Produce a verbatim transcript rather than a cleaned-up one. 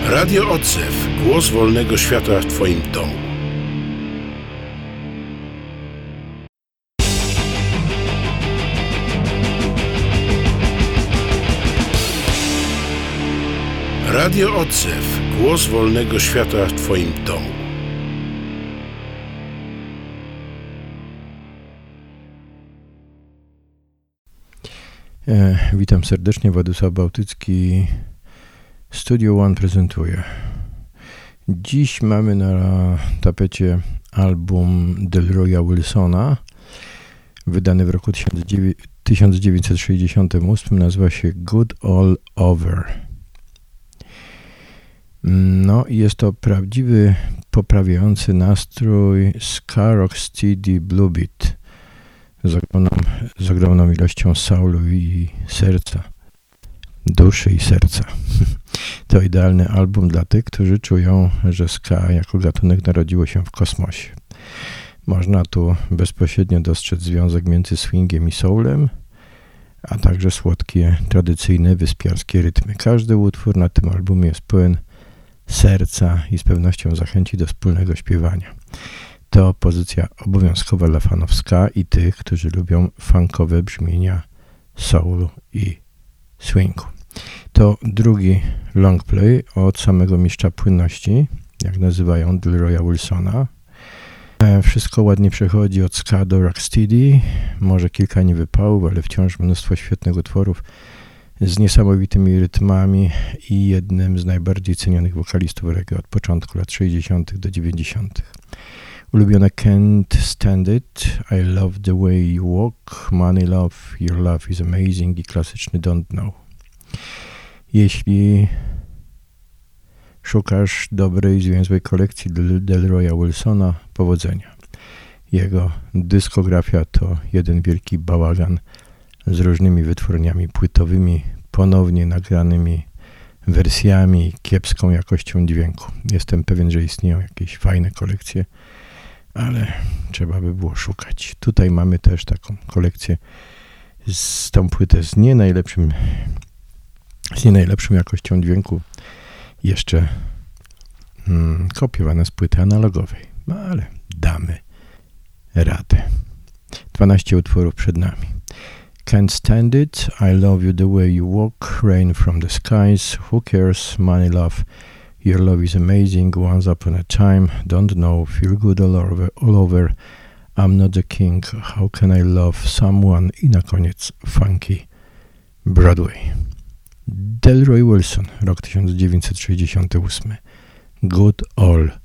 Radio Odzew. Głos wolnego świata w Twoim domu. Radio Odzew. Głos wolnego świata w Twoim domu. E, witam serdecznie, Władysław Bałtycki. Studio One prezentuje. Dziś mamy na tapecie album Delroya Wilsona, wydany w roku tysiąc dziewięćset sześćdziesiątym ósmym, nazywa się Good All Over. No i jest to prawdziwy, poprawiający nastrój ska rocksteady blue beat z ogromną, z ogromną ilością soulu i serca, duszy i serca. To idealny album dla tych, którzy czują, że ska jako gatunek narodziło się w kosmosie. Można tu bezpośrednio dostrzec związek między swingiem i soulem, a także słodkie, tradycyjne, wyspiarskie rytmy. Każdy utwór na tym albumie jest pełen serca i z pewnością zachęci do wspólnego śpiewania. To pozycja obowiązkowa dla fanów ska i tych, którzy lubią funkowe brzmienia soulu i swingu. To drugi longplay od samego mistrza płynności, jak nazywają Delroya Wilsona. Wszystko ładnie przechodzi od ska do rocksteady, może kilka niewypałów, ale wciąż mnóstwo świetnych utworów z niesamowitymi rytmami i jednym z najbardziej cenionych wokalistów reggae od początku lat sześćdziesiątych do dziewięćdziesiątych. Ulubione Can't Stand It, I Love the Way You Walk, Money Love, Your Love is Amazing i klasyczny Don't Know. Jeśli szukasz dobrej, zwięzłej kolekcji Del- Delroya Wilsona, powodzenia. Jego dyskografia to jeden wielki bałagan z różnymi wytwórniami płytowymi, ponownie nagranymi wersjami, kiepską jakością dźwięku. Jestem pewien, że istnieją jakieś fajne kolekcje, ale trzeba by było szukać. Tutaj mamy też taką kolekcję z tą płytę z nie najlepszym, z nie najlepszą jakością dźwięku, jeszcze mm, kopiowane z płyty analogowej. No ale damy radę. dwanaście utworów przed nami. Can't Stand It, I Love You The Way You Walk, Rain From The Skies, Who Cares, Money Love, Your Love Is Amazing, Once Upon A Time, Don't Know, Feel Good All Over, all over I'm Not The King, How Can I Love Someone i na koniec Funky Broadway. Delroy Wilson, rok tysiąc dziewięćset sześćdziesiąty ósmy. Good All